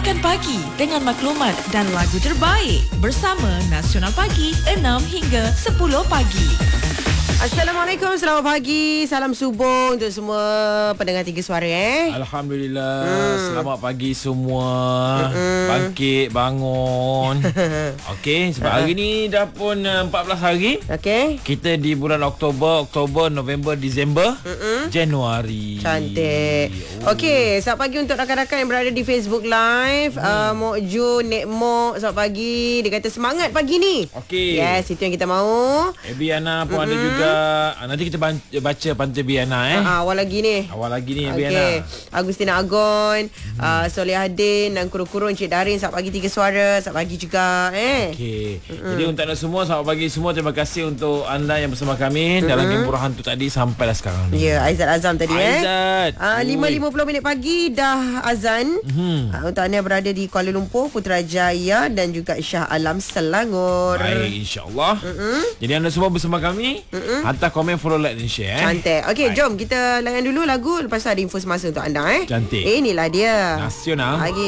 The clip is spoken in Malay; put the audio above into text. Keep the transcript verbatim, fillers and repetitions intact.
Mulakan pagi dengan maklumat dan lagu terbaik bersama Nasional Pagi enam hingga sepuluh pagi. Assalamualaikum, selamat pagi. Salam subuh untuk semua pendengar Tiga Suara eh. Alhamdulillah. Hmm. Selamat pagi semua. Mm-mm. Bangkit, bangun. Okey, sebab hari ni dah pun uh, empat belas hari. Okey. Kita di bulan Oktober, Oktober, November, Disember, Mm-mm. Januari. Cantik. Oh. Okey, selamat pagi untuk rakan-rakan yang berada di Facebook Live. Hmm. Uh, Mok Jo, Nek Mok, selamat pagi. Dia kata semangat pagi ni. Okey. Yes, itu yang kita mahu. Ebiana pun Mm-mm. ada juga. Ah, nanti kita ban- baca Pantai Biana eh. Uh, awal lagi ni. Awal lagi ni Okey. Ebiana. Agustina Agon, hmm. uh, Solihuddin dan kuru-kuru Encik Darin, selamat pagi Tiga Suara. Selamat pagi juga eh. Okey. Mm-hmm. Jadi untuk anda semua, selamat pagi semua. Terima kasih untuk anda yang bersama kami mm-hmm. dalam game Burahan tu tadi sampailah sekarang ni. Ya, yeah, Aizat Azam tadi eh. Aizat. Ah, lima lima puluh minit pagi dah azan. Mm-hmm. Uh, untuk anda yang berada di Kuala Lumpur, Putrajaya dan juga Shah Alam, Selangor. Baik, insyaAllah. Mm-hmm. Jadi anda semua bersama kami. Mm-hmm. Hantar komen, follow, like dan share eh. Cantik. Okey, Baik. jom kita layan dulu lagu. Lepas tu ada info semasa untuk anda eh. Cantik. Inilah dia Nasional. Pagi